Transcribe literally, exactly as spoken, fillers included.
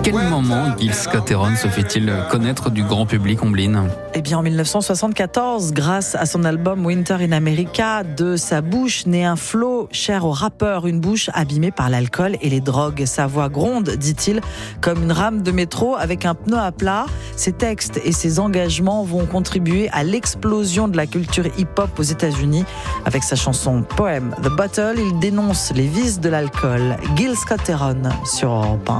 quel moment Gil Scott-Heron se fait-il connaître du grand public, Ombline ? Eh bien, en dix-neuf cent soixante-quatorze, grâce à son album Winter in America, de sa bouche naît un flow cher au rappeur, une bouche abîmée par l'alcool et les drogues. Sa voix gronde, dit-il, comme une rame de métro avec un pneu à plat. Ses textes et ses engagements vont contribuer à l'explosion de la culture hip-hop aux États-Unis. Avec sa chanson poème The Bottle, il dénonce les vices de l'alcool. Gil Scott-Heron sur Europe un.